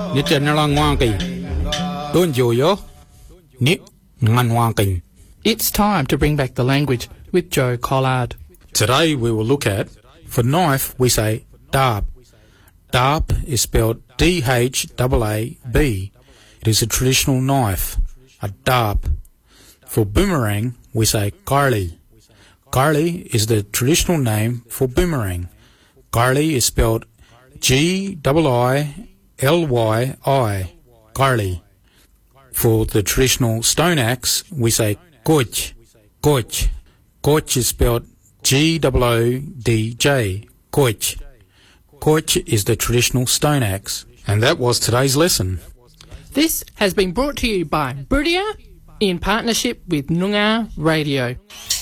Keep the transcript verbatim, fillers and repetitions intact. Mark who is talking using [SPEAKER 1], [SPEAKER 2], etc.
[SPEAKER 1] Ni chen lang wang ki. Don't you yo? Ni ngan wang ki.
[SPEAKER 2] It's time to bring back the language with Joe Collard.
[SPEAKER 1] Today we will look at, for knife we say darb. Darb is spelled D H A A B. It is a traditional knife, a darb. For boomerang we say garli. Garli is the traditional name for boomerang. Garli is spelled G I I L Y I, garli. For the traditional stone axe we say gorge, gorge. Gorge is spelled G O O D J, gorge. Gorge is the traditional stone axe. And that was today's lesson.
[SPEAKER 2] This has been brought to you by Buridia in partnership with Noongar Radio.